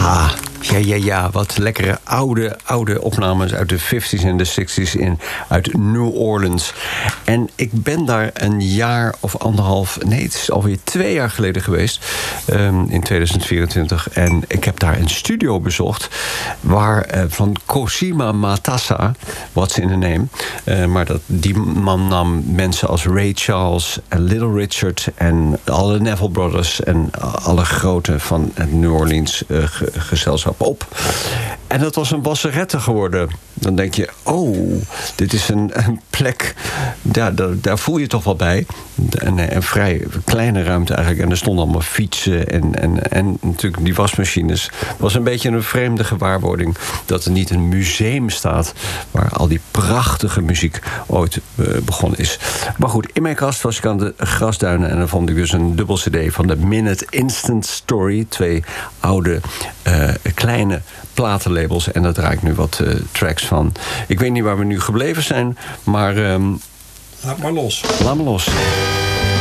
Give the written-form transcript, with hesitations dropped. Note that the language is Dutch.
Ja, wat lekkere oude opnames uit de 50s en de 60s uit New Orleans. En ik ben daar een jaar of anderhalf... Nee, het is alweer 2 jaar geleden geweest. In 2024. En ik heb daar een studio bezocht... waar van Cosima Matassa, what's in the name... maar die man nam mensen als Ray Charles en Little Richard... en alle Neville Brothers en alle grote van het New Orleans gezelschap op. En dat was een wasserette geworden. Dan denk je, dit is een plek... Daar voel je toch wel bij. Een vrij kleine ruimte eigenlijk. En er stonden allemaal fietsen en natuurlijk die wasmachines. Het was een beetje een vreemde gewaarwording... dat er niet een museum staat... waar al die prachtige muziek ooit begonnen is. Maar goed, in mijn kast was ik aan de grasduinen... en dan vond ik dus een dubbel cd van de Minute Instant Story. 2 oude, kleine platenlabels. En daar draai ik nu wat tracks van. Ik weet niet waar we nu gebleven zijn, maar... Laat maar los. Laat maar los.